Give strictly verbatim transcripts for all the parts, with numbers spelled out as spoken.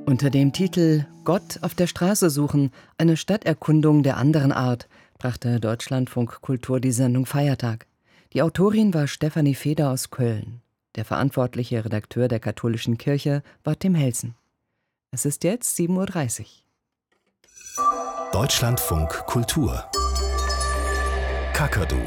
Unter dem Titel »Gott auf der Straße suchen – eine Stadterkundung der anderen Art« brachte Deutschlandfunk Kultur die Sendung Feiertag. Die Autorin war Stefanie Feder aus Köln. Der verantwortliche Redakteur der katholischen Kirche war Tim Helsen. Es ist jetzt sieben Uhr dreißig. Deutschlandfunk Kultur Kakadu.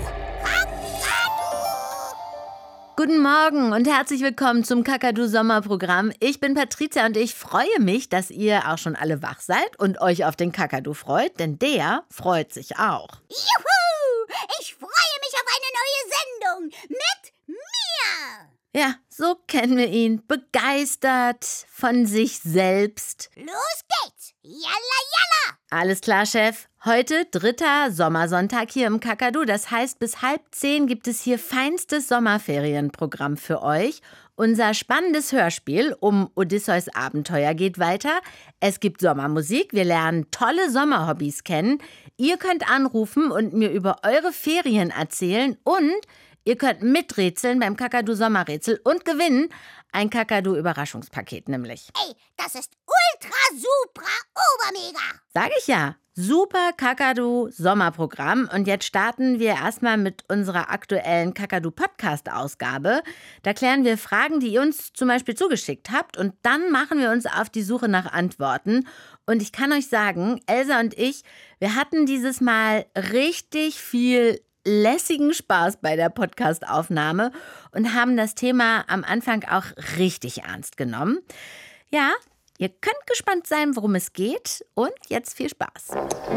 Guten Morgen und herzlich willkommen zum Kakadu-Sommerprogramm. Ich bin Patricia und ich freue mich, dass ihr auch schon alle wach seid und euch auf den Kakadu freut, denn der freut sich auch. Juhu! Ich freue mich auf eine neue Sendung mit mir! Ja, so kennen wir ihn. Begeistert von sich selbst. Los geht's! Jalla, jalla! Alles klar, Chef. Heute dritter Sommersonntag hier im Kakadu. Das heißt, bis halb zehn gibt es hier feinstes Sommerferienprogramm für euch. Unser spannendes Hörspiel um Odysseus Abenteuer geht weiter. Es gibt Sommermusik. Wir lernen tolle Sommerhobbys kennen. Ihr könnt anrufen und mir über eure Ferien erzählen. Und ihr könnt miträtseln beim Kakadu-Sommerrätsel und gewinnen. Ein Kakadu-Überraschungspaket nämlich. Ey, das ist ultra, super, obermega. Sag ich ja. Super Kakadu-Sommerprogramm. Und jetzt starten wir erstmal mit unserer aktuellen Kakadu-Podcast-Ausgabe. Da klären wir Fragen, die ihr uns zum Beispiel zugeschickt habt. Und dann machen wir uns auf die Suche nach Antworten. Und ich kann euch sagen, Elsa und ich, wir hatten dieses Mal richtig viel lässigen Spaß bei der Podcast-Aufnahme und haben das Thema am Anfang auch richtig ernst genommen. Ja, ihr könnt gespannt sein, worum es geht. Und jetzt viel Spaß.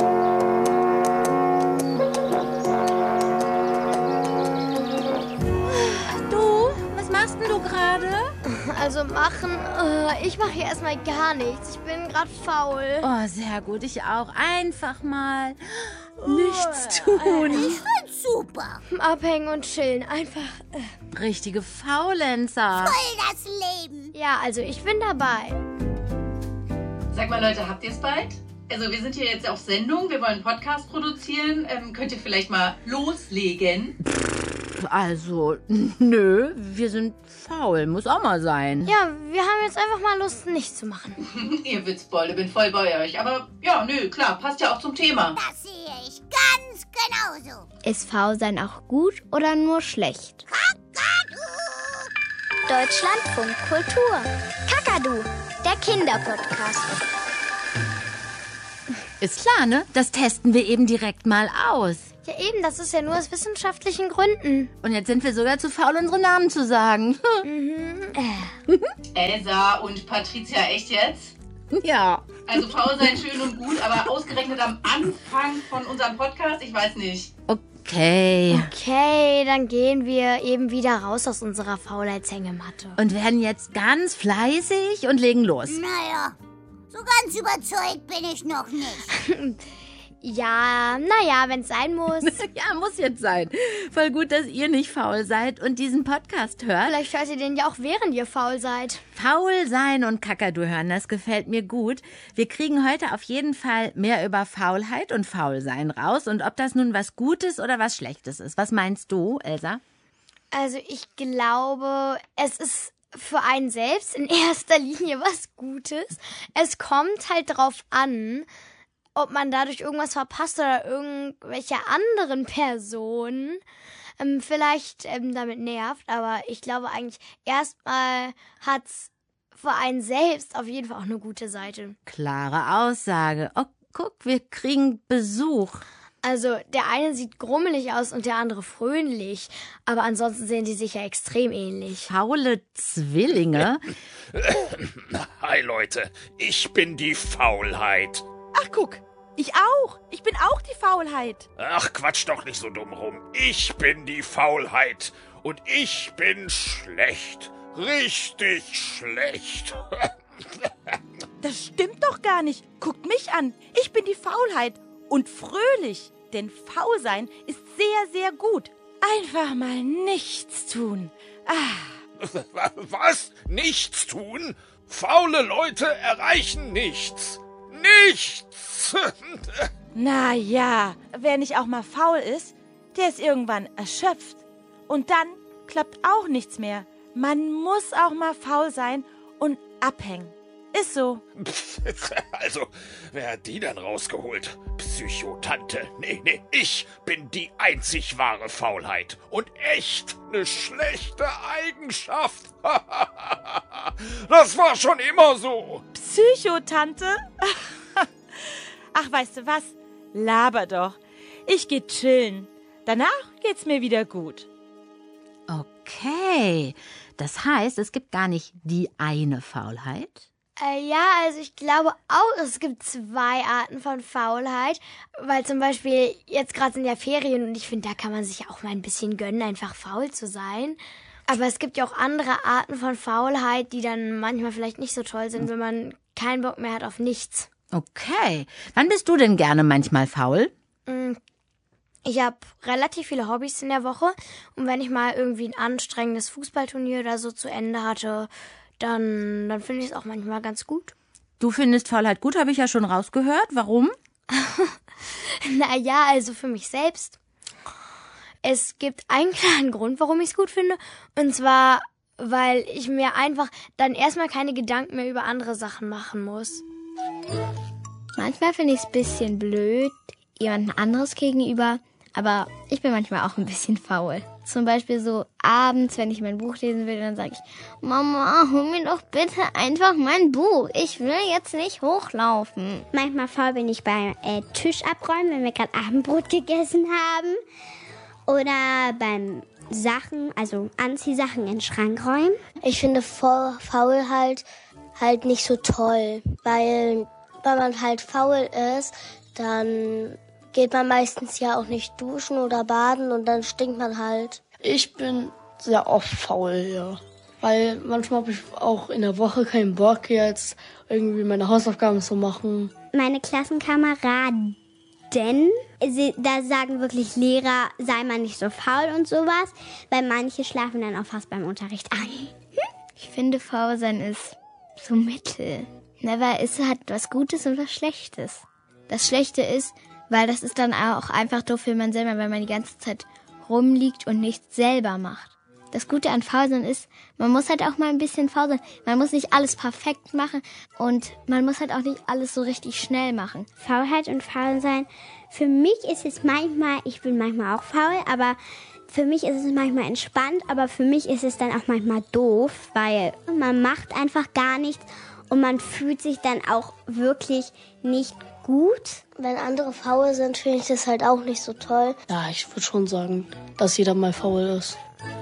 Du, was machst denn du gerade? Also machen, äh, ich mache hier erstmal gar nichts. Ich bin gerade faul. Oh, sehr gut, ich auch. Einfach mal nichts tun. Ich find's super. Abhängen und chillen, einfach. Äh. Richtige Faulenzer. Voll das Leben. Ja, also ich bin dabei. Sag mal Leute, habt ihr es bald? Also wir sind hier jetzt auf Sendung, wir wollen einen Podcast produzieren. Ähm, könnt ihr vielleicht mal loslegen? Also, nö, wir sind faul, muss auch mal sein. Ja, wir haben jetzt einfach mal Lust, nichts zu machen. Ihr Witzbolde, bin voll bei euch. Aber ja, nö, klar, passt ja auch zum Thema. Das sehe ich ganz genauso. Ist Faulsein auch gut oder nur schlecht? Kakadu! Deutschlandfunk Kultur. Kakadu, der Kinderpodcast. Ist klar, ne? Das testen wir eben direkt mal aus. Ja eben, das ist ja nur aus wissenschaftlichen Gründen. Und jetzt sind wir sogar zu faul, unsere Namen zu sagen. Mhm. Äh. Elsa und Patricia, echt jetzt? Ja. Also faul sein schön und gut, aber ausgerechnet am Anfang von unserem Podcast, ich weiß nicht. Okay. Okay, dann gehen wir eben wieder raus aus unserer Faulheitshängematte. Und werden jetzt ganz fleißig und legen los. Naja, so ganz überzeugt bin ich noch nicht. Ja, naja, wenn es sein muss. Ja, muss jetzt sein. Voll gut, dass ihr nicht faul seid und diesen Podcast hört. Vielleicht hört ihr den ja auch, während ihr faul seid. Faul sein und Kakadu hören, das gefällt mir gut. Wir kriegen heute auf jeden Fall mehr über Faulheit und Faulsein raus. Und ob das nun was Gutes oder was Schlechtes ist. Was meinst du, Elsa? Also ich glaube, es ist für einen selbst in erster Linie was Gutes. Es kommt halt drauf an, ob man dadurch irgendwas verpasst oder irgendwelche anderen Personen ähm, vielleicht ähm, damit nervt. Aber ich glaube eigentlich, erstmal hat's für einen selbst auf jeden Fall auch eine gute Seite. Klare Aussage. Oh, guck, wir kriegen Besuch. Also der eine sieht grummelig aus und der andere fröhlich. Aber ansonsten sehen die sich ja extrem ähnlich. Faule Zwillinge? Hi Leute, ich bin die Faulheit. Ach guck, ich auch. Ich bin auch die Faulheit. Ach, quatsch doch nicht so dumm rum. Ich bin die Faulheit und ich bin schlecht. Richtig schlecht. Das stimmt doch gar nicht. Guckt mich an. Ich bin die Faulheit und fröhlich. Denn faul sein ist sehr, sehr gut. Einfach mal nichts tun. Ah. Was? Nichts tun? Faule Leute erreichen nichts. Nichts! Na ja, wer nicht auch mal faul ist, der ist irgendwann erschöpft. Und dann klappt auch nichts mehr. Man muss auch mal faul sein und abhängen. Ist so. Also, wer hat die denn rausgeholt? Psychotante. Nee, nee, ich bin die einzig wahre Faulheit. Und echt eine schlechte Eigenschaft. Das war schon immer so. Psychotante? Ach, weißt du was? Laber doch. Ich geh chillen. Danach geht's mir wieder gut. Okay, das heißt, es gibt gar nicht die eine Faulheit? Äh, ja, also ich glaube auch, es gibt zwei Arten von Faulheit, weil zum Beispiel jetzt gerade sind ja Ferien und ich finde, da kann man sich auch mal ein bisschen gönnen, einfach faul zu sein. Aber es gibt ja auch andere Arten von Faulheit, die dann manchmal vielleicht nicht so toll sind, wenn man keinen Bock mehr hat auf nichts. Okay, wann bist du denn gerne manchmal faul? Ich habe relativ viele Hobbys in der Woche und wenn ich mal irgendwie ein anstrengendes Fußballturnier oder so zu Ende hatte, dann, dann finde ich es auch manchmal ganz gut. Du findest Faulheit gut, habe ich ja schon rausgehört. Warum? Naja, also für mich selbst. Es gibt einen klaren Grund, warum ich es gut finde. Und zwar, weil ich mir einfach dann erstmal keine Gedanken mehr über andere Sachen machen muss. Manchmal finde ich es ein bisschen blöd, jemand anderes gegenüber, aber ich bin manchmal auch ein bisschen faul. Zum Beispiel so abends, wenn ich mein Buch lesen will, dann sage ich, Mama, hol mir doch bitte einfach mein Buch. Ich will jetzt nicht hochlaufen. Manchmal faul bin ich beim äh, Tisch abräumen, wenn wir gerade Abendbrot gegessen haben. Oder beim Sachen, also Anziehsachen in den Schrank räumen. Ich finde Faulheit halt nicht so toll, weil wenn man halt faul ist, dann geht man meistens ja auch nicht duschen oder baden und dann stinkt man halt. Ich bin sehr oft faul, ja. Weil manchmal habe ich auch in der Woche keinen Bock, jetzt irgendwie meine Hausaufgaben zu machen. Meine Klassenkameraden, sie, da sagen wirklich Lehrer, sei mal nicht so faul und sowas, weil manche schlafen dann auch fast beim Unterricht ein. Ich finde, faul sein ist so mittel. Na, weil es hat was Gutes und was Schlechtes. Das Schlechte ist, weil das ist dann auch einfach doof für man selber, weil man die ganze Zeit rumliegt und nichts selber macht. Das Gute an Faulsein ist, man muss halt auch mal ein bisschen faul sein. Man muss nicht alles perfekt machen und man muss halt auch nicht alles so richtig schnell machen. Faulheit und Faulsein, für mich ist es manchmal, ich bin manchmal auch faul, aber für mich ist es manchmal entspannt, aber für mich ist es dann auch manchmal doof, weil man macht einfach gar nichts und man fühlt sich dann auch wirklich nicht gut. Wenn andere faul sind, finde ich das halt auch nicht so toll. Ja, ich würde schon sagen, dass jeder mal faul ist.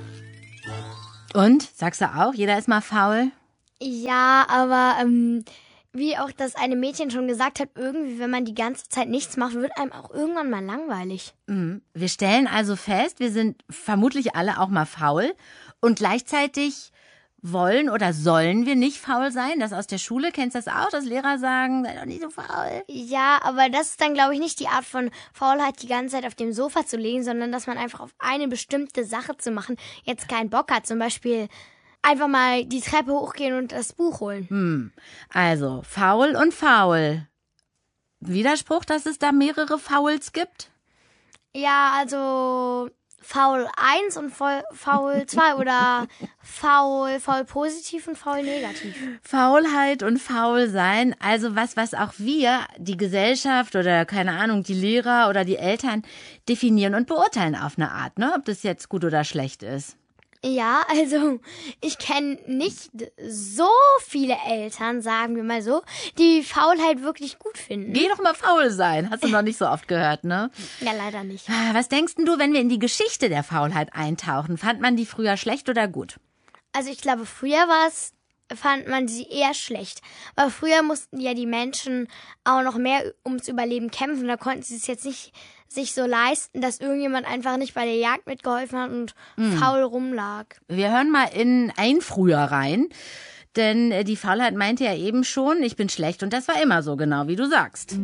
Und? Sagst du auch, jeder ist mal faul? Ja, aber ähm, wie auch das eine Mädchen schon gesagt hat, irgendwie, wenn man die ganze Zeit nichts macht, wird einem auch irgendwann mal langweilig. Mhm. Wir stellen also fest, wir sind vermutlich alle auch mal faul und gleichzeitig wollen oder sollen wir nicht faul sein? Das aus der Schule, kennst du das auch, dass Lehrer sagen, sei doch nicht so faul? Ja, aber das ist dann, glaube ich, nicht die Art von Faulheit, die ganze Zeit auf dem Sofa zu liegen, sondern dass man einfach auf eine bestimmte Sache zu machen jetzt keinen Bock hat. Zum Beispiel einfach mal die Treppe hochgehen und das Buch holen. Hm. Also, faul und faul. Widerspruch, dass es da mehrere Fauls gibt? Ja, also faul eins und faul zwei oder faul, faul positiv und faul negativ. Faulheit und faul sein, also was, was auch wir, die Gesellschaft oder keine Ahnung, die Lehrer oder die Eltern definieren und beurteilen auf eine Art, ne? Ob das jetzt gut oder schlecht ist. Ja, also ich kenne nicht so viele Eltern, sagen wir mal so, die Faulheit wirklich gut finden. Geh doch mal faul sein, hast du noch nicht so oft gehört, ne? Ja, leider nicht. Was denkst denn du, wenn wir in die Geschichte der Faulheit eintauchen? Fand man die früher schlecht oder gut? Also ich glaube, früher war es, fand man sie eher schlecht. Weil früher mussten ja die Menschen auch noch mehr ums Überleben kämpfen. Da konnten sie es jetzt nicht sich so leisten, dass irgendjemand einfach nicht bei der Jagd mitgeholfen hat und mm. faul rumlag. Wir hören mal in ein Früher rein, denn die Faulheit meinte ja eben schon, ich bin schlecht und das war immer so, genau wie du sagst.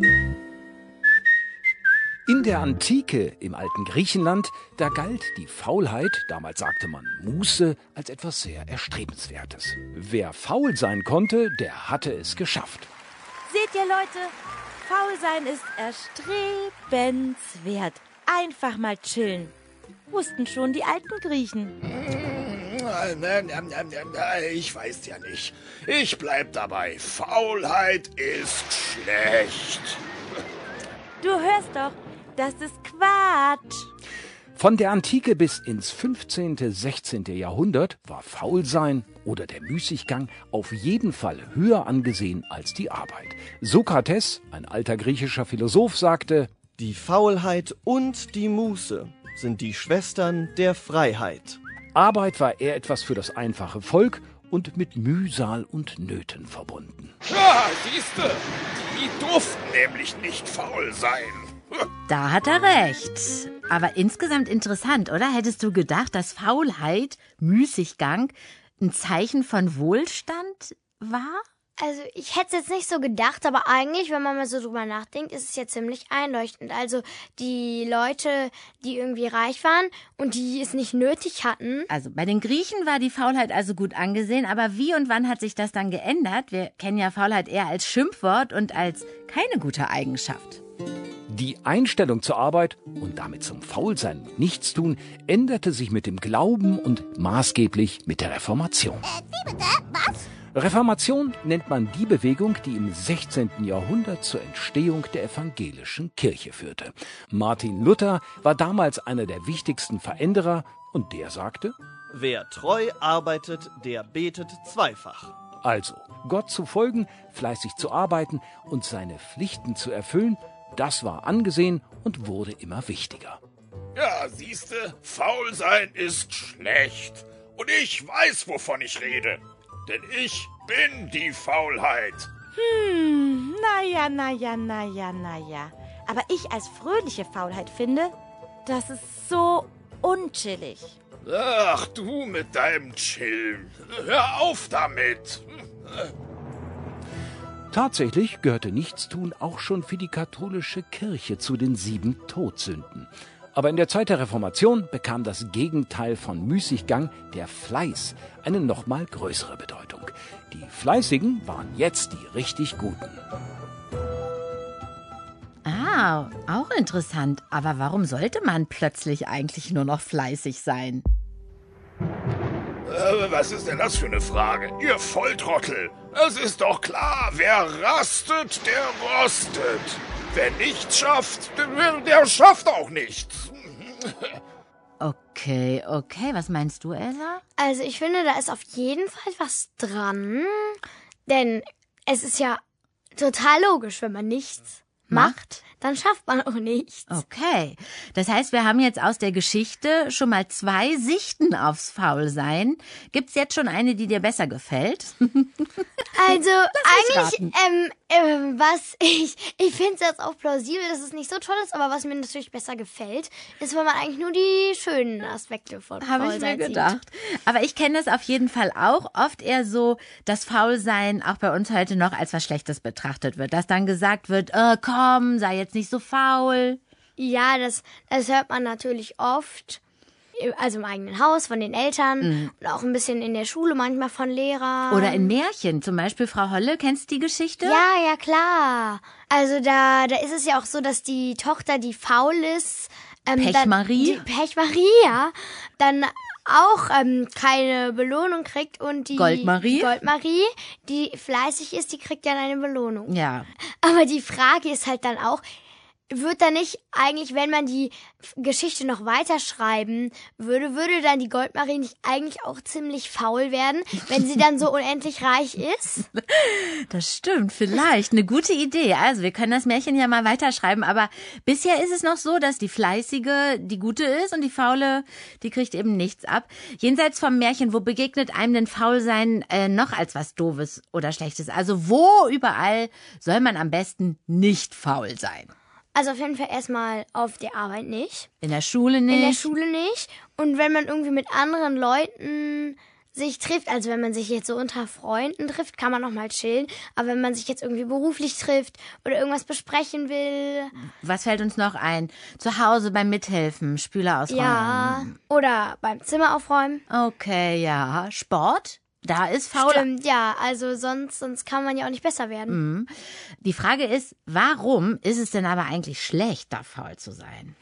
In der Antike, im alten Griechenland, da galt die Faulheit, damals sagte man Muße, als etwas sehr Erstrebenswertes. Wer faul sein konnte, der hatte es geschafft. Seht ihr, Leute? Faul sein ist erstrebenswert. Einfach mal chillen. Wussten schon die alten Griechen. Ich weiß ja nicht. Ich bleib dabei. Faulheit ist schlecht. Du hörst doch, das ist Quatsch. Von der Antike bis ins fünfzehnten, sechzehnten Jahrhundert war Faulsein oder der Müßiggang auf jeden Fall höher angesehen als die Arbeit. Sokrates, ein alter griechischer Philosoph, sagte: Die Faulheit und die Muße sind die Schwestern der Freiheit. Arbeit war eher etwas für das einfache Volk und mit Mühsal und Nöten verbunden. Ja, siehste, die durften nämlich nicht faul sein. Da hat er recht. Aber insgesamt interessant, oder? Hättest du gedacht, dass Faulheit, Müßiggang, ein Zeichen von Wohlstand war? Also ich hätte es jetzt nicht so gedacht, aber eigentlich, wenn man mal so drüber nachdenkt, ist es ja ziemlich einleuchtend. Also die Leute, die irgendwie reich waren und die es nicht nötig hatten. Also bei den Griechen war die Faulheit also gut angesehen, aber wie und wann hat sich das dann geändert? Wir kennen ja Faulheit eher als Schimpfwort und als keine gute Eigenschaft. Die Einstellung zur Arbeit und damit zum Faulsein und Nichtstun änderte sich mit dem Glauben und maßgeblich mit der Reformation. Äh, wie bitte? Was? Reformation nennt man die Bewegung, die im sechzehnten Jahrhundert zur Entstehung der evangelischen Kirche führte. Martin Luther war damals einer der wichtigsten Veränderer und der sagte: Wer treu arbeitet, der betet zweifach. Also, Gott zu folgen, fleißig zu arbeiten und seine Pflichten zu erfüllen, das war angesehen und wurde immer wichtiger. Ja, siehste, faul sein ist schlecht. Und ich weiß, wovon ich rede. Denn ich bin die Faulheit. Hm, naja, naja, naja, naja. Aber ich als fröhliche Faulheit finde, das ist so unchillig. Ach, du mit deinem Chillen. Hör auf damit. Tatsächlich gehörte Nichtstun auch schon für die katholische Kirche zu den sieben Todsünden. Aber in der Zeit der Reformation bekam das Gegenteil von Müßiggang, der Fleiß, eine noch mal größere Bedeutung. Die Fleißigen waren jetzt die richtig Guten. Ah, auch interessant. Aber warum sollte man plötzlich eigentlich nur noch fleißig sein? Äh, was ist denn das für eine Frage? Ihr Volltrottel. Es ist doch klar, wer rastet, der rostet. Wer nichts schafft, der, der schafft auch nichts. Okay, okay. Was meinst du, Elsa? Also ich finde, da ist auf jeden Fall was dran. Denn es ist ja total logisch, wenn man nichts macht, dann schafft man auch nichts. Okay, das heißt, wir haben jetzt aus der Geschichte schon mal zwei Sichten aufs Faulsein. Gibt's jetzt schon eine, die dir besser gefällt? Also eigentlich, ähm, äh, was ich, ich finde es jetzt auch plausibel, dass es nicht so toll ist, aber was mir natürlich besser gefällt, ist, wenn man eigentlich nur die schönen Aspekte von Faulsein Habe ich mir sieht. gedacht. Aber ich kenne das auf jeden Fall auch. Oft eher so, dass Faulsein auch bei uns heute noch als was Schlechtes betrachtet wird. Dass dann gesagt wird, oh, komm, sei jetzt nicht so faul. Ja, das, das hört man natürlich oft. Also im eigenen Haus, von den Eltern mhm. und auch ein bisschen in der Schule, manchmal von Lehrern. Oder in Märchen, zum Beispiel Frau Holle, kennst du die Geschichte? Ja, ja, klar. Also da, da ist es ja auch so, dass die Tochter, die faul ist, ähm, Pechmarie? Dann, die Pechmarie, ja, dann auch ähm, keine Belohnung kriegt und die Goldmarie? Goldmarie, die fleißig ist, die kriegt dann eine Belohnung. Ja. Aber die Frage ist halt dann auch, wird da nicht eigentlich, wenn man die Geschichte noch weiterschreiben würde, würde dann die Goldmarie nicht eigentlich auch ziemlich faul werden, wenn sie dann so unendlich reich ist? Das stimmt, vielleicht. Eine gute Idee. Also wir können das Märchen ja mal weiterschreiben, aber bisher ist es noch so, dass die Fleißige die Gute ist und die Faule, die kriegt eben nichts ab. Jenseits vom Märchen, wo begegnet einem denn Faulsein äh, noch als was Doofes oder Schlechtes? Also wo überall soll man am besten nicht faul sein? Also auf jeden Fall erstmal auf der Arbeit nicht. In der Schule nicht. In der Schule nicht. Und wenn man irgendwie mit anderen Leuten sich trifft, also wenn man sich jetzt so unter Freunden trifft, kann man noch mal chillen. Aber wenn man sich jetzt irgendwie beruflich trifft oder irgendwas besprechen will. Was fällt uns noch ein? Zu Hause beim Mithelfen, Spüler ausräumen. Ja, oder beim Zimmer aufräumen. Okay, ja. Sport? Da ist faul. Stimmt, ja, also sonst, sonst kann man ja auch nicht besser werden. Mhm. Die Frage ist, warum ist es denn aber eigentlich schlecht, da faul zu sein?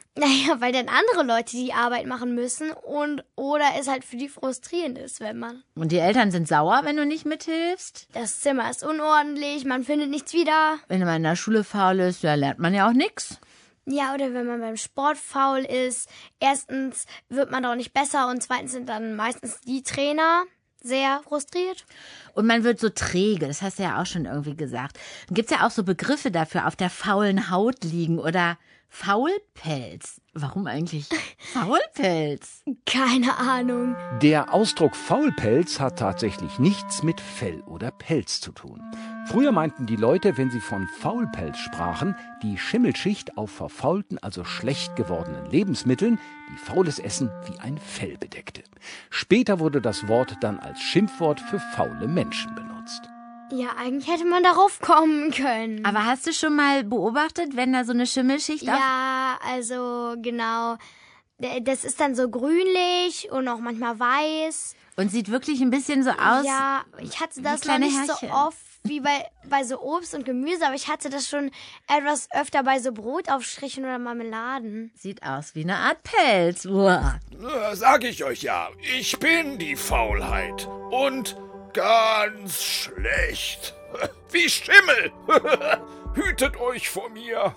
Naja, weil dann andere Leute die Arbeit machen müssen und oder es halt für die frustrierend ist, wenn man... Und die Eltern sind sauer, wenn du nicht mithilfst? Das Zimmer ist unordentlich, man findet nichts wieder. Wenn man in der Schule faul ist, ja, lernt man ja auch nichts. Ja, oder wenn man beim Sport faul ist. Erstens wird man doch nicht besser und zweitens sind dann meistens die Trainer sehr frustriert. Und man wird so träge, das hast du ja auch schon irgendwie gesagt. Dann gibt's ja auch so Begriffe dafür, auf der faulen Haut liegen oder Faulpelz. Warum eigentlich Faulpelz? Keine Ahnung. Der Ausdruck Faulpelz hat tatsächlich nichts mit Fell oder Pelz zu tun. Früher meinten die Leute, wenn sie von Faulpelz sprachen, die Schimmelschicht auf verfaulten, also schlecht gewordenen Lebensmitteln, die faules Essen wie ein Fell bedeckte. Später wurde das Wort dann als Schimpfwort für faule Menschen benutzt. Ja, eigentlich hätte man darauf kommen können. Aber hast du schon mal beobachtet, wenn da so eine Schimmelschicht auf... Ja, also genau. Das ist dann so grünlich und auch manchmal weiß. Und sieht wirklich ein bisschen so aus. Ja, ich hatte das noch nicht Härchen. so oft wie bei, bei so Obst und Gemüse, aber ich hatte das schon etwas öfter bei so Brotaufstrichen oder Marmeladen. Sieht aus wie eine Art Pelz. Uah. Sag ich euch ja, ich bin die Faulheit. Und ganz schlecht. Wie Schimmel. Hütet euch vor mir.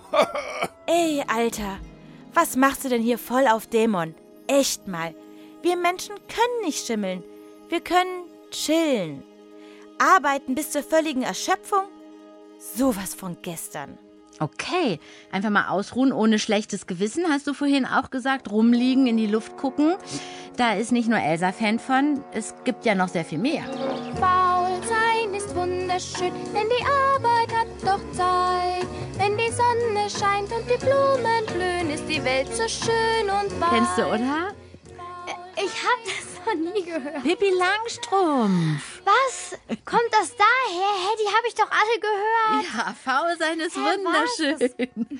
Ey, Alter, was machst du denn hier voll auf Dämon? Echt mal. Wir Menschen können nicht schimmeln. Wir können chillen. Arbeiten bis zur völligen Erschöpfung? Sowas von gestern. Okay, einfach mal ausruhen ohne schlechtes Gewissen, hast du vorhin auch gesagt. Rumliegen, in die Luft gucken. Da ist nicht nur Elsa Fan von, es gibt ja noch sehr viel mehr. Faul sein ist wunderschön, denn die Arbeit hat doch Zeit. Wenn die Sonne scheint und die Blumen blühen, ist die Welt so schön und weit. Kennst du, oder? Ich hab das noch nie gehört. Pippi Langstrumpf. Was? Kommt das daher? Hä, die habe ich doch alle gehört. Ja, faul sein ist Hä, wunderschön.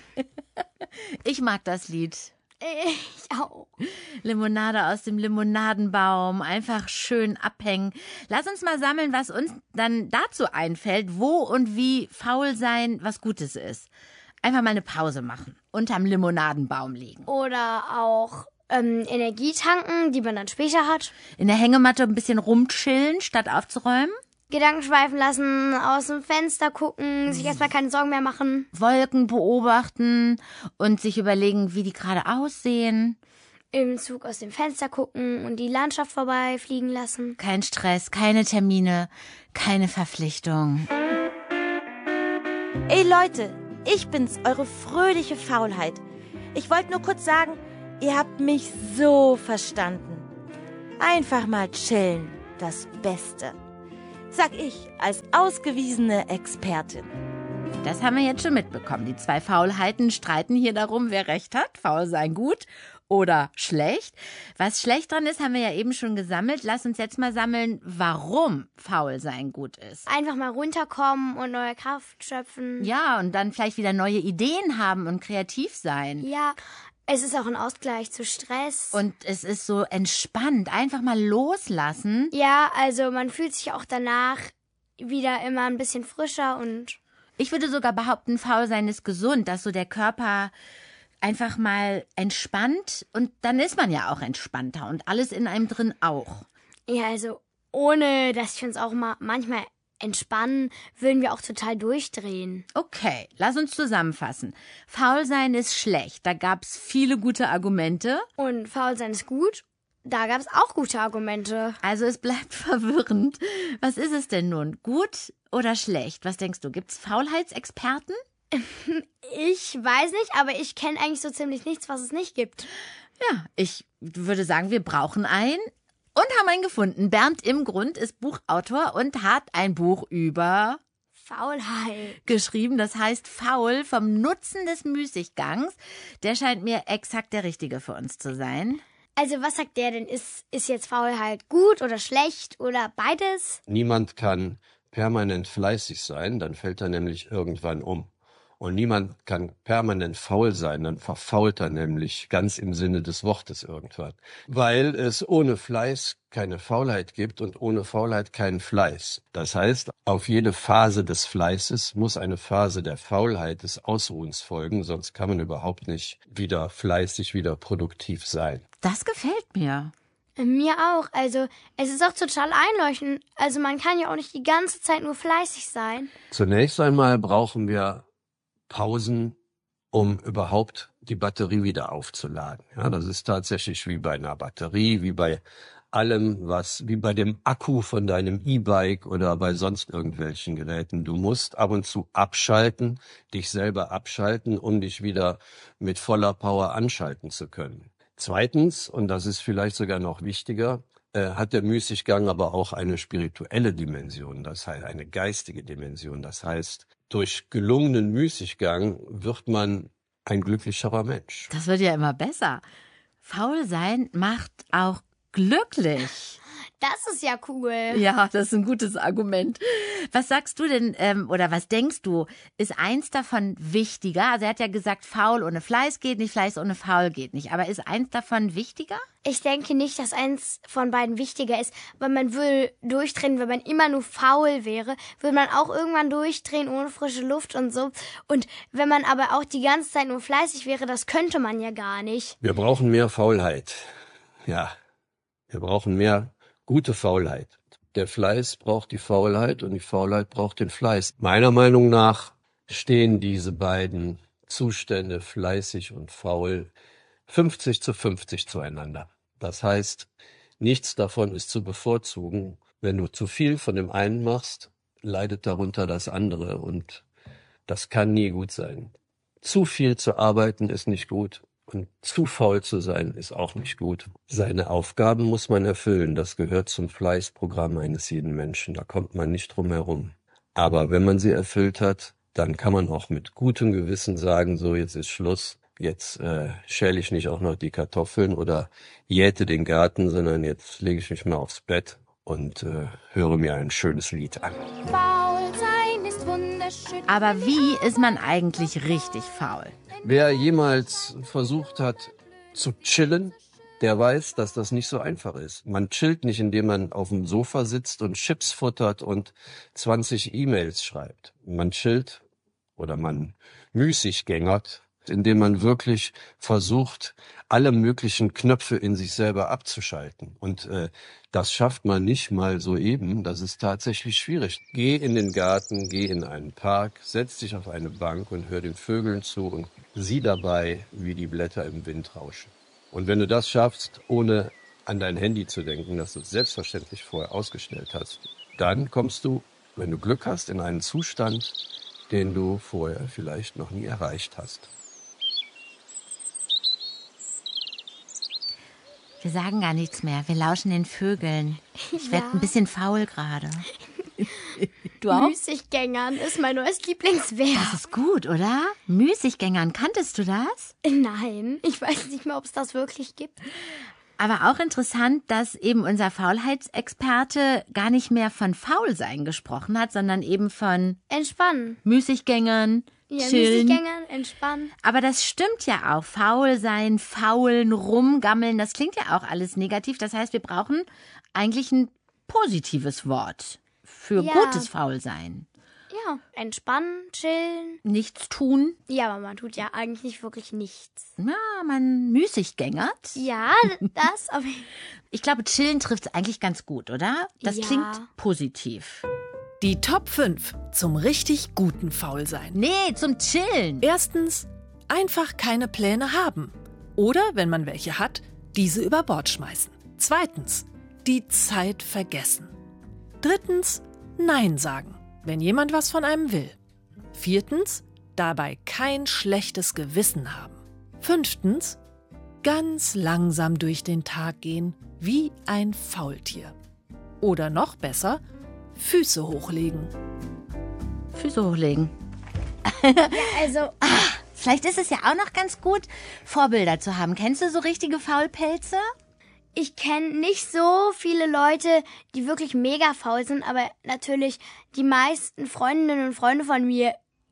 Ich mag das Lied. Ich auch. Limonade aus dem Limonadenbaum, einfach schön abhängen. Lass uns mal sammeln, was uns dann dazu einfällt, wo und wie faul sein was Gutes ist. Einfach mal eine Pause machen, unterm Limonadenbaum liegen. Oder auch ähm, Energie tanken, die man dann später hat. In der Hängematte ein bisschen rumchillen, statt aufzuräumen. Gedanken schweifen lassen, aus dem Fenster gucken, sich erstmal keine Sorgen mehr machen. Wolken beobachten und sich überlegen, wie die gerade aussehen. Im Zug aus dem Fenster gucken und die Landschaft vorbeifliegen lassen. Kein Stress, keine Termine, keine Verpflichtung. Ey Leute, ich bin's, eure fröhliche Faulheit. Ich wollte nur kurz sagen, ihr habt mich so verstanden. Einfach mal chillen, das Beste. Sag ich als ausgewiesene Expertin. Das haben wir jetzt schon mitbekommen. Die zwei Faulheiten streiten hier darum, wer recht hat. Faul sein gut oder schlecht. Was schlecht dran ist, haben wir ja eben schon gesammelt. Lass uns jetzt mal sammeln, warum faul sein gut ist. Einfach mal runterkommen und neue Kraft schöpfen. Ja, und dann vielleicht wieder neue Ideen haben und kreativ sein. Ja, es ist auch ein Ausgleich zu Stress. Und es ist so entspannt. Einfach mal loslassen. Ja, also man fühlt sich auch danach wieder immer ein bisschen frischer und... Ich würde sogar behaupten, faul sein ist gesund, dass so der Körper einfach mal entspannt und dann ist man ja auch entspannter und alles in einem drin auch. Ja, also ohne, dass wir uns auch mal manchmal entspannen, würden wir auch total durchdrehen. Okay, lass uns zusammenfassen. Faul sein ist schlecht, da gab's viele gute Argumente. Und faul sein ist gut, da gab's auch gute Argumente. Also es bleibt verwirrend. Was ist es denn nun? Gut oder schlecht? Was denkst du? Gibt's Faulheitsexperten? Ich weiß nicht, aber ich kenne eigentlich so ziemlich nichts, was es nicht gibt. Ja, ich würde sagen, wir brauchen einen und haben einen gefunden. Bernd Imgrund ist Buchautor und hat ein Buch über Faulheit geschrieben. Das heißt Faul vom Nutzen des Müßiggangs. Der scheint mir exakt der richtige für uns zu sein. Also was sagt der denn? Ist, ist jetzt Faulheit gut oder schlecht oder beides? Niemand kann permanent fleißig sein, dann fällt er nämlich irgendwann um. Und niemand kann permanent faul sein, dann verfault er nämlich ganz im Sinne des Wortes irgendwann. Weil es ohne Fleiß keine Faulheit gibt und ohne Faulheit keinen Fleiß. Das heißt, auf jede Phase des Fleißes muss eine Phase der Faulheit, des Ausruhens folgen, sonst kann man überhaupt nicht wieder fleißig, wieder produktiv sein. Das gefällt mir. Mir auch. Also es ist auch total einleuchtend. Also man kann ja auch nicht die ganze Zeit nur fleißig sein. Zunächst einmal brauchen wir Pausen, um überhaupt die Batterie wieder aufzuladen. Ja, das ist tatsächlich wie bei einer Batterie, wie bei allem, was, wie bei dem Akku von deinem E-Bike oder bei sonst irgendwelchen Geräten. Du musst ab und zu abschalten, dich selber abschalten, um dich wieder mit voller Power anschalten zu können. Zweitens, und das ist vielleicht sogar noch wichtiger, äh, hat der Müßiggang aber auch eine spirituelle Dimension, das heißt eine geistige Dimension. Das heißt, durch gelungenen Müßiggang wird man ein glücklicherer Mensch. Das wird ja immer besser. Faul sein macht auch glücklich. Das ist ja cool. Ja, das ist ein gutes Argument. Was sagst du denn, ähm, oder was denkst du, ist eins davon wichtiger? Also er hat ja gesagt, faul ohne Fleiß geht nicht, Fleiß ohne faul geht nicht. Aber ist eins davon wichtiger? Ich denke nicht, dass eins von beiden wichtiger ist, weil man will durchdrehen, wenn man immer nur faul wäre, würde man auch irgendwann durchdrehen ohne frische Luft und so. Und wenn man aber auch die ganze Zeit nur fleißig wäre, das könnte man ja gar nicht. Wir brauchen mehr Faulheit. Ja, wir brauchen mehr gute Faulheit. Der Fleiß braucht die Faulheit und die Faulheit braucht den Fleiß. Meiner Meinung nach stehen diese beiden Zustände, fleißig und faul, fünfzig zu fünfzig zueinander. Das heißt, nichts davon ist zu bevorzugen. Wenn du zu viel von dem einen machst, leidet darunter das andere und das kann nie gut sein. Zu viel zu arbeiten ist nicht gut. Und zu faul zu sein, ist auch nicht gut. Seine Aufgaben muss man erfüllen. Das gehört zum Fleißprogramm eines jeden Menschen. Da kommt man nicht drum herum. Aber wenn man sie erfüllt hat, dann kann man auch mit gutem Gewissen sagen, so jetzt ist Schluss. Jetzt äh, schäle ich nicht auch noch die Kartoffeln oder jäte den Garten, sondern jetzt lege ich mich mal aufs Bett und äh, höre mir ein schönes Lied an. Faul sein ist wunderschön. Aber wie ist man eigentlich richtig faul? Wer jemals versucht hat zu chillen, der weiß, dass das nicht so einfach ist. Man chillt nicht, indem man auf dem Sofa sitzt und Chips futtert und zwanzig E-Mails schreibt. Man chillt oder man müßiggängert, indem man wirklich versucht, alle möglichen Knöpfe in sich selber abzuschalten. Und äh, das schafft man nicht mal so eben. Das ist tatsächlich schwierig. Geh in den Garten, geh in einen Park, setz dich auf eine Bank und hör den Vögeln zu und sieh dabei, wie die Blätter im Wind rauschen. Und wenn du das schaffst, ohne an dein Handy zu denken, das du selbstverständlich vorher ausgestellt hast, dann kommst du, wenn du Glück hast, in einen Zustand, den du vorher vielleicht noch nie erreicht hast. Wir sagen gar nichts mehr. Wir lauschen den Vögeln. Ich werde Ja. ein bisschen faul gerade. Du auch? Müßiggängern ist mein neues Lieblingsverb. Das ist gut, oder? Müßiggängern. Kanntest du das? Nein, ich weiß nicht mehr, ob es das wirklich gibt. Aber auch interessant, dass eben unser Faulheitsexperte gar nicht mehr von Faulsein gesprochen hat, sondern eben von Entspannen. Müßiggängern, Ja, chillen. Müßiggängern, entspannen. Aber das stimmt ja auch. Faul sein, faulen, rumgammeln, das klingt ja auch alles negativ. Das heißt, wir brauchen eigentlich ein positives Wort für Ja. gutes Faulsein. Ja, entspannen, chillen. Nichts tun. Ja, aber man tut ja eigentlich nicht wirklich nichts. Ja, man müßiggängert. Ja, das, aber... Ich glaube, chillen trifft es eigentlich ganz gut, oder? Das Ja. klingt positiv. Die Top fünf zum richtig guten Faulsein. Nee, zum Chillen. Erstens, einfach keine Pläne haben. Oder, wenn man welche hat, diese über Bord schmeißen. Zweitens, die Zeit vergessen. Drittens, Nein sagen, wenn jemand was von einem will. Viertens, dabei kein schlechtes Gewissen haben. Fünftens, ganz langsam durch den Tag gehen, wie ein Faultier. Oder noch besser, Füße hochlegen. Füße hochlegen. Ja, also... Vielleicht ist es ja auch noch ganz gut, Vorbilder zu haben. Kennst du so richtige Faulpelze? Ich kenne nicht so viele Leute, die wirklich mega faul sind, aber natürlich die meisten Freundinnen und Freunde von mir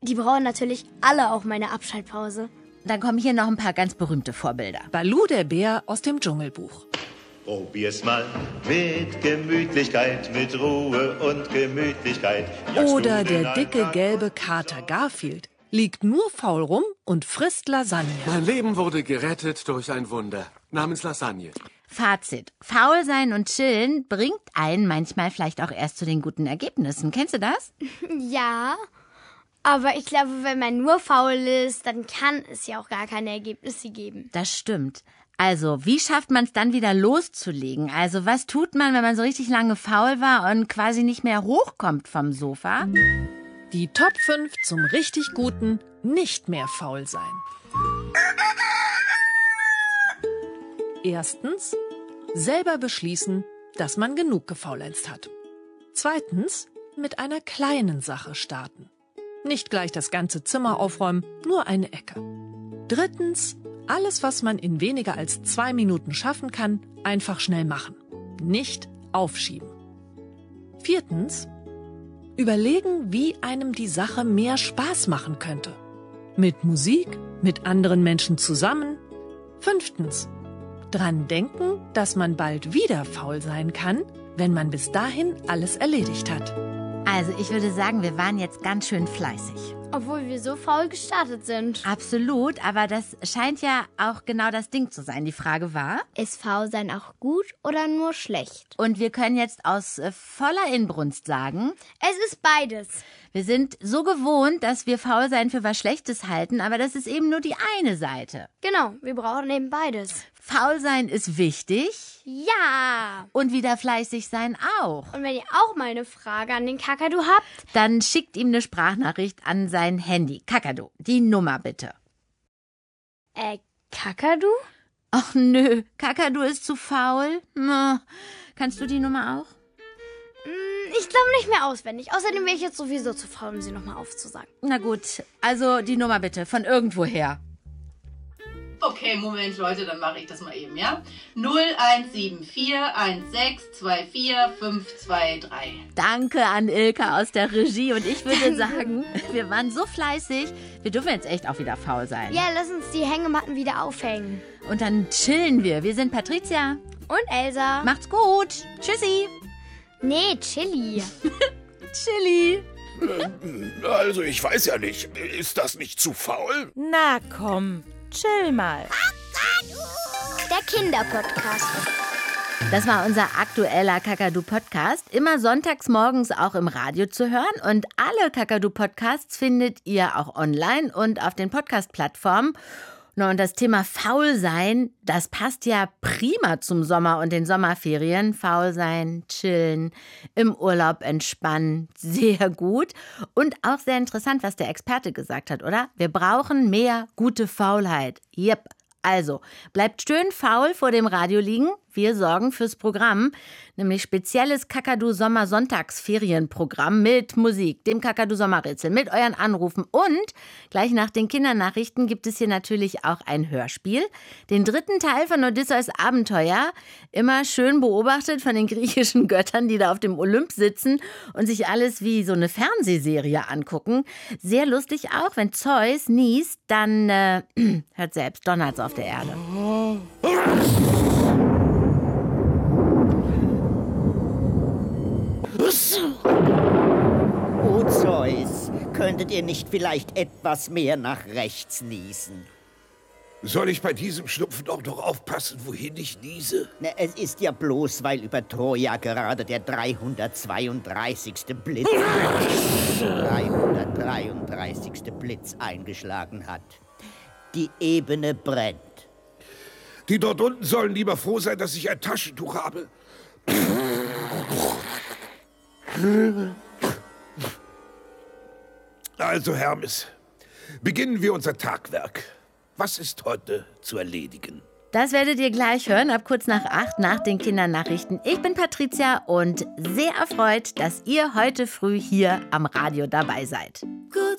Die brauchen natürlich alle auch meine Abschaltpause. Dann kommen hier noch ein paar ganz berühmte Vorbilder. Baloo der Bär aus dem Dschungelbuch. Probier's mal mit Gemütlichkeit, mit Ruhe und Gemütlichkeit. Oder der dicke gelbe Kater Garfield liegt nur faul rum und frisst Lasagne. Mein Leben wurde gerettet durch ein Wunder namens Lasagne. Fazit. Faul sein und chillen bringt einen manchmal vielleicht auch erst zu den guten Ergebnissen. Kennst du das? Ja, aber ich glaube, wenn man nur faul ist, dann kann es ja auch gar keine Ergebnisse geben. Das stimmt. Also, wie schafft man es dann wieder loszulegen? Also, was tut man, wenn man so richtig lange faul war und quasi nicht mehr hochkommt vom Sofa? Die Top fünf zum richtig guten nicht mehr faul sein. Erstens, selber beschließen, dass man genug gefaulenzt hat. Zweitens, mit einer kleinen Sache starten. Nicht gleich das ganze Zimmer aufräumen, nur eine Ecke. Drittens, alles, was man in weniger als zwei Minuten schaffen kann, einfach schnell machen. Nicht aufschieben. Viertens, überlegen, wie einem die Sache mehr Spaß machen könnte. Mit Musik, mit anderen Menschen zusammen. Fünftens, dran denken, dass man bald wieder faul sein kann, wenn man bis dahin alles erledigt hat. Also ich würde sagen, wir waren jetzt ganz schön fleißig. Obwohl wir so faul gestartet sind. Absolut, aber das scheint ja auch genau das Ding zu sein. Die Frage war, ist Faulsein auch gut oder nur schlecht? Und wir können jetzt aus äh, voller Inbrunst sagen, es ist beides. Wir sind so gewohnt, dass wir Faulsein für was Schlechtes halten, aber das ist eben nur die eine Seite. Genau, wir brauchen eben beides. Faulsein ist wichtig. Ja. Und wieder fleißig sein auch. Und wenn ihr auch mal eine Frage an den Kakadu habt, dann schickt ihm eine Sprachnachricht an sein Handy. Kakadu, die Nummer bitte. Äh, Kakadu? Ach nö, Kakadu ist zu faul. Kannst du die Nummer auch? Ich glaube nicht mehr auswendig. Außerdem wäre ich jetzt sowieso zu faul, um sie nochmal aufzusagen. Na gut, also die Nummer bitte, von irgendwoher. Okay, Moment, Leute, dann mache ich das mal eben, ja? null eins sieben vier eins sechs zwei vier fünf zwei drei. Danke an Ilka aus der Regie. Und ich würde sagen, wir waren so fleißig, wir dürfen jetzt echt auch wieder faul sein. Ja, lass uns die Hängematten wieder aufhängen. Und dann chillen wir. Wir sind Patricia. Und Elsa. Macht's gut. Tschüssi. Nee, Chili. Chili. Also, ich weiß ja nicht. Ist das nicht zu faul? Na komm, chill mal. Der Kinderpodcast. Das war unser aktueller Kakadu-Podcast. Immer sonntags morgens auch im Radio zu hören. Und alle Kakadu-Podcasts findet ihr auch online und auf den Podcast-Plattformen. Na, und das Thema Faulsein, das passt ja prima zum Sommer und den Sommerferien. Faul sein, chillen, im Urlaub entspannen, sehr gut. Und auch sehr interessant, was der Experte gesagt hat, oder? Wir brauchen mehr gute Faulheit. Yep. Also, bleibt schön faul vor dem Radio liegen. Wir sorgen fürs Programm, nämlich spezielles Kakadu-Sommer-Sonntagsferienprogramm mit Musik, dem Kakadu-Sommerrätsel, mit euren Anrufen. Und gleich nach den Kindernachrichten gibt es hier natürlich auch ein Hörspiel. Den dritten Teil von Odysseus Abenteuer, immer schön beobachtet von den griechischen Göttern, die da auf dem Olymp sitzen und sich alles wie so eine Fernsehserie angucken. Sehr lustig auch, wenn Zeus niest, dann äh, hört selbst, donnert's auf der Erde. Oh Zeus, könntet ihr nicht vielleicht etwas mehr nach rechts niesen? Soll ich bei diesem Schnupfen auch noch aufpassen, wohin ich niese? Na, es ist ja bloß, weil über Troja gerade der dreihundertzweiunddreißigste Blitz, dreihundertdreiunddreißigste Blitz eingeschlagen hat. Die Ebene brennt. Die dort unten sollen lieber froh sein, dass ich ein Taschentuch habe. Also, Hermes, beginnen wir unser Tagwerk. Was ist heute zu erledigen? Das werdet ihr gleich hören, ab kurz nach acht nach den Kindernachrichten. Ich bin Patricia und sehr erfreut, dass ihr heute früh hier am Radio dabei seid. Gut